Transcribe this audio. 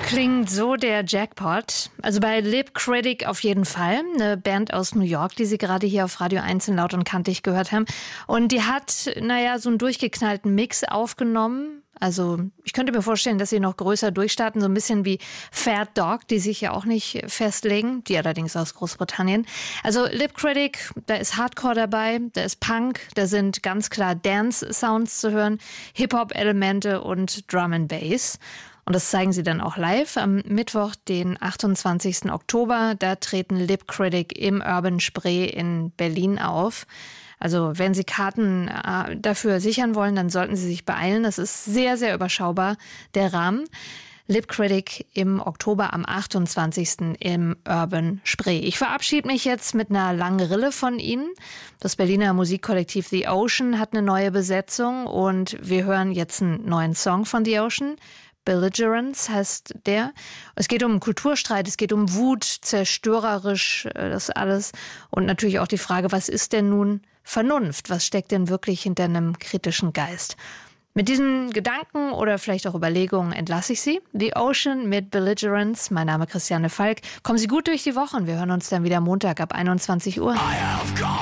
Klingt so der Jackpot. Also bei Lip Critic auf jeden Fall. Eine Band aus New York, die Sie gerade hier auf Radio 1 in Laut und Kantig gehört haben. Und die hat, so einen durchgeknallten Mix aufgenommen. Also ich könnte mir vorstellen, dass sie noch größer durchstarten. So ein bisschen wie Fat Dog, die sich ja auch nicht festlegen. Die allerdings aus Großbritannien. Also Lip Critic, da ist Hardcore dabei, da ist Punk, da sind ganz klar Dance-Sounds zu hören, Hip-Hop-Elemente und Drum and Bass. Und das zeigen sie dann auch live am Mittwoch, den 28. Oktober. Da treten Lip Critic im Urban Spree in Berlin auf. Also wenn Sie Karten dafür sichern wollen, dann sollten Sie sich beeilen. Das ist sehr, sehr überschaubar, der Rahmen. Lip Critic im Oktober am 28. im Urban Spree. Ich verabschiede mich jetzt mit einer langen Rille von Ihnen. Das Berliner Musikkollektiv The Ocean hat eine neue Besetzung und wir hören jetzt einen neuen Song von The Ocean. Belligerence heißt der. Es geht um Kulturstreit, es geht um Wut, zerstörerisch, das alles. Und natürlich auch die Frage, was ist denn nun Vernunft? Was steckt denn wirklich hinter einem kritischen Geist? Mit diesen Gedanken oder vielleicht auch Überlegungen entlasse ich Sie. The Ocean mit Belligerence. Mein Name ist Christiane Falk. Kommen Sie gut durch die Woche und wir hören uns dann wieder Montag ab 21 Uhr.